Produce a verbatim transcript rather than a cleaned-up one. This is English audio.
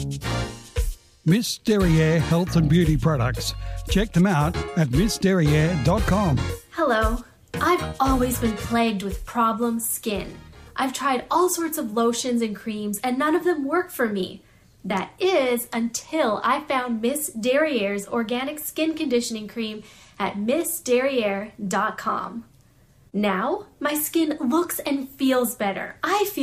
Miss Derriere Health and Beauty Products. Check them out at miss derriere dot com. Hello. I've always been plagued with problem skin. I've tried all sorts of lotions and creams and none of them work for me. That is until I found Miss Derriere's organic skin conditioning cream at miss derriere dot com. Now, my skin looks and feels better. I feel